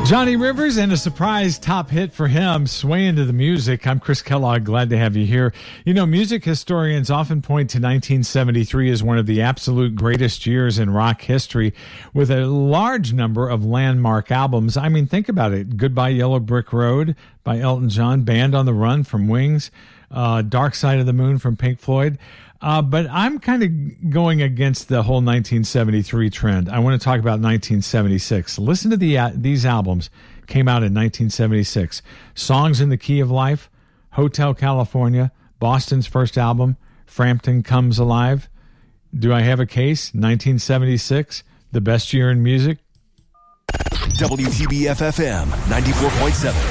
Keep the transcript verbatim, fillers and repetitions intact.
Johnny Rivers and a surprise top hit for him, Sway Into the Music. I'm Chris Kellogg. Glad to have you here. You know, music historians often point to nineteen seventy-three as one of the absolute greatest years in rock history, with a large number of landmark albums. I mean, think about it. Goodbye Yellow Brick Road by Elton John, Band on the Run from Wings, uh, Dark Side of the Moon from Pink Floyd. Uh, but I'm kind of going against the whole nineteen seventy-three trend. I want to talk about nineteen seventy-six. Listen to the uh, these albums. Came out in nineteen seventy-six. Songs in the Key of Life, Hotel California, Boston's first album, Frampton Comes Alive, Do I Have a Case, nineteen seventy-six, The Best Year in Music. W T B F F M ninety-four point seven.